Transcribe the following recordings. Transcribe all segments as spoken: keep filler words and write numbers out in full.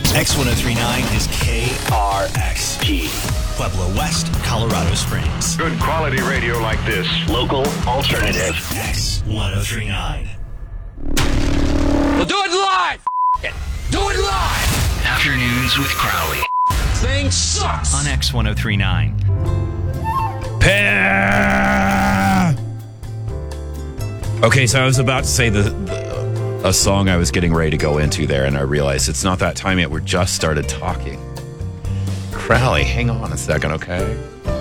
X ten thirty-nine is K R X P. Pueblo West, Colorado Springs. Good quality radio like this. Local alternative. X ten thirty-nine. We'll do it live! F- it. Do it live! Afternoons with Crowley. Thing sucks! On X ten thirty-nine. Pa- okay, so I was about to say the, the a song I was getting ready to go into there, and I realized it's not that time yet. We're just started talking. Crowley, hang on a second, okay?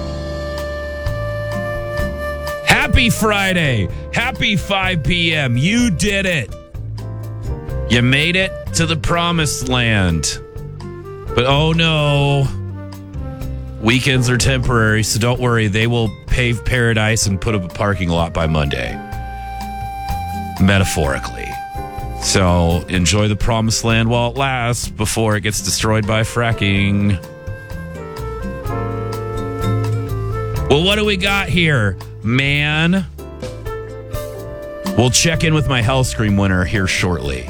Happy Friday. Happy five p.m. You did it. You made it to the promised land. But oh no, weekends are temporary, so don't worry. They will pave paradise and put up a parking lot by Monday. Metaphorically. So enjoy the promised land while it lasts before it gets destroyed by fracking. Well, what do we got here, man? We'll check in with my Hellscream winner here shortly.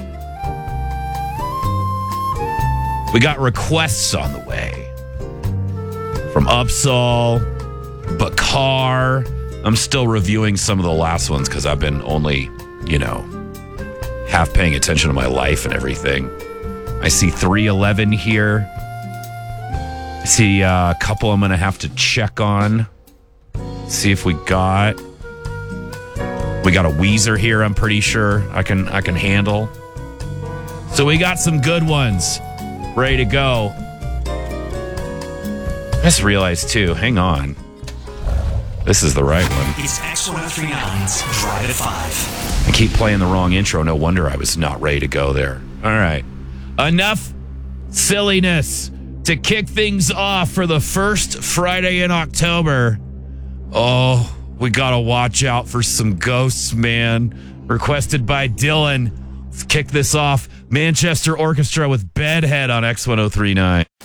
We got requests on the way from Upsall, Bakar. I'm still reviewing some of the last ones because I've been only, you know, half paying attention to my life and everything. I see three eleven here. I see uh, a couple I'm going to have to check on. See if we got. We got a Weezer here, I'm pretty sure I can I can handle. So we got some good ones ready to go. I just realized too, hang on. This is the right one. It's X ten thirty-nine's Drive at five. I keep playing the wrong intro. No wonder I was not ready to go there. All right. Enough silliness. To kick things off for the first Friday in October. Oh, we got to watch out for some ghosts, man. Requested by Dylan. Let's kick this off. Manchester Orchestra with Bedhead on X ten thirty-nine.